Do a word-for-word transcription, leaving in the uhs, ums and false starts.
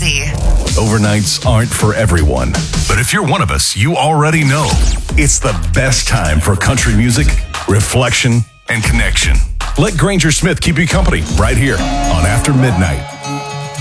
City. Overnights aren't for everyone, but if you're one of us, you already know it's the best time for country music, reflection, and connection. Let Granger Smith keep you company right here on After Midnight.